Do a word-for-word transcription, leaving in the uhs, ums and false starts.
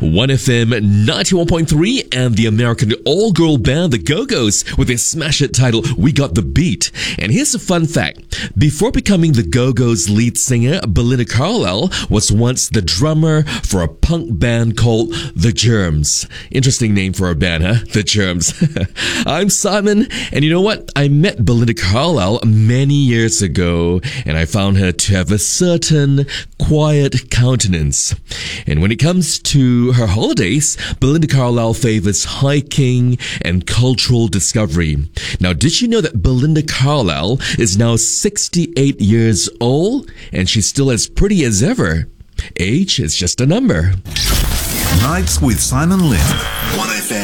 one F M ninety-one point three and the American all-girl band The Go-Go's with their smash hit title We Got the Beat. And here's a fun fact. Before becoming The Go-Go's lead singer, Belinda Carlisle was once the drummer for a punk band called The Germs. Interesting name for a band, huh? The Germs. I'm Simon, and you know what? I met Belinda Carlisle many years ago, and I found her to have a certain quiet countenance. And when it comes to her holidays, Belinda Carlisle favors hiking and cultural discovery. Now, did you know that Belinda Carlisle is now sixty-eight years old and she's still as pretty as ever? Age is just a number. Nights with Simon Lim. one F M.